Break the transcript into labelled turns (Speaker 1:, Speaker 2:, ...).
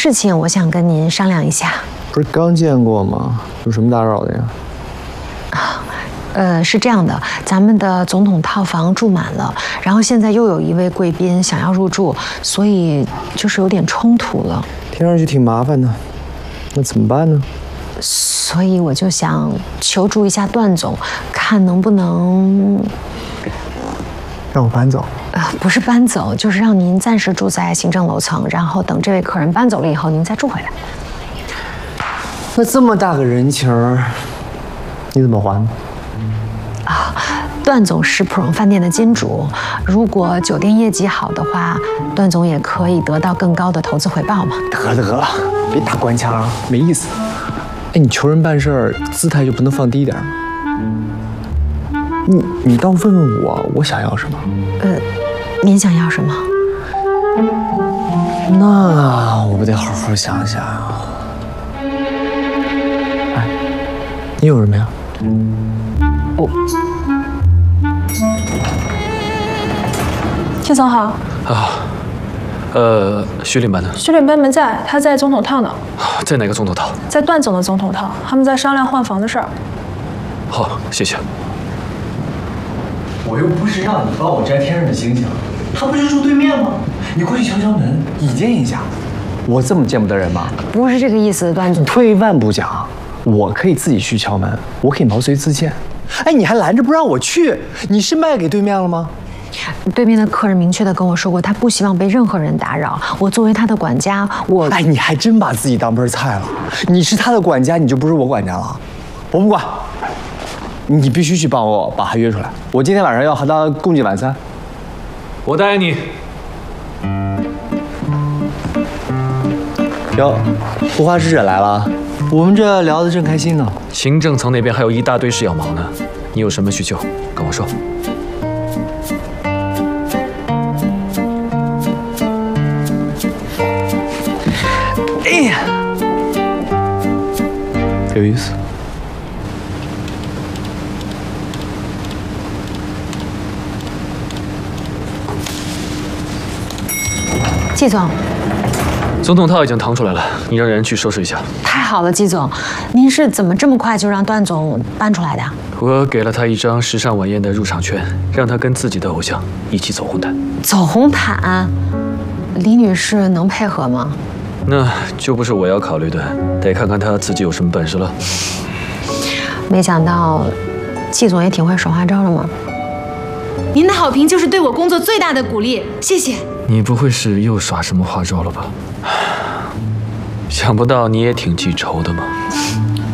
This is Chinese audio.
Speaker 1: 事情，我想跟您商量一下。
Speaker 2: 不是刚见过吗？有什么打扰的呀？
Speaker 1: 是这样的，咱们的总统套房住满了，然后现在又有一位贵宾想要入住，所以就是有点冲突了。
Speaker 2: 听上去挺麻烦的，那怎么办呢？
Speaker 1: 所以我就想求助一下段总，看能不能
Speaker 2: 让我搬走？
Speaker 1: 不是搬走，就是让您暂时住在行政楼层，然后等这位客人搬走了以后，您再住回来。
Speaker 2: 那这么大个人情儿，你怎么还呢？
Speaker 1: 段总是普荣饭店的金主，如果酒店业绩好的话，段总也可以得到更高的投资回报嘛。
Speaker 2: 得了，别打官腔啊，没意思。哎，你求人办事儿，姿态就不能放低点吗？你倒问问我想要什么？
Speaker 1: 您想要什么？
Speaker 2: 那我不得好好想想啊。哎，你有什么呀？
Speaker 3: 谢总好。
Speaker 4: 徐领班呢？
Speaker 3: 徐领班没在，他在总统套呢。
Speaker 4: 在哪个总统套？
Speaker 3: 在段总的总统套，他们在商量换房的事儿。
Speaker 4: 好，谢谢。
Speaker 2: 我又不是让你帮我摘天上的星星，他不是住对面吗？你过去敲敲门，以见一下。我这么见不得人吗？
Speaker 1: 不是这个意思，段总。
Speaker 2: 退一万步讲，我可以自己去敲门，我可以毛遂自荐。哎，你还拦着不让我去，你是卖给对面了吗？
Speaker 1: 对面的客人明确的跟我说过，他不希望被任何人打扰。我作为他的管家，
Speaker 2: 哎，你还真把自己当盆菜了。你是他的管家，你就不是我管家了。我不管，你必须去帮我把他约出来。我今天晚上要和他共进晚餐。
Speaker 4: 我答应你。
Speaker 2: 哟，护花使者来了，我们这聊得正开心呢。
Speaker 4: 行政层那边还有一大堆事要忙呢，你有什么需求跟我说。
Speaker 2: 哎呀，有意思。
Speaker 1: 季总，
Speaker 4: 总统套已经腾出来了，你让人去收拾一下。
Speaker 1: 太好了，季总，您是怎么这么快就让段总搬出来的？
Speaker 4: 我给了他一张时尚晚宴的入场券，让他跟自己的偶像一起走红毯。
Speaker 1: 走红毯，李女士能配合吗？
Speaker 4: 那就不是我要考虑的，得看看他自己有什么本事了。
Speaker 1: 没想到，季总也挺会耍花招的嘛。
Speaker 5: 您的好评就是对我工作最大的鼓励，谢谢。
Speaker 4: 你不会是又耍什么花招了吧？想不到你也挺记仇的嘛。